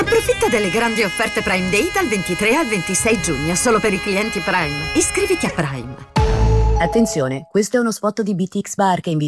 Approfitta delle grandi offerte Prime Day dal 23 al 26 giugno, solo per i clienti Prime. Iscriviti a Prime. Attenzione, questo è uno spot di BTX Bar che invita